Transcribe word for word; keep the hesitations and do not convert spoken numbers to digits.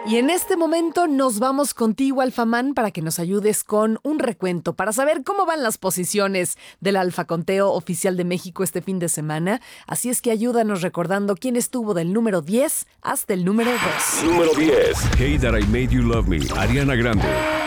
Y en este momento nos vamos contigo, Alfamán, para que nos ayudes con un recuento, para saber cómo van las posiciones del Alfaconteo Oficial de México este fin de semana. Así es que ayúdanos recordando quién estuvo del número diez hasta el número dos. Número diez. Hey That I Made You Love Me, Ariana Grande.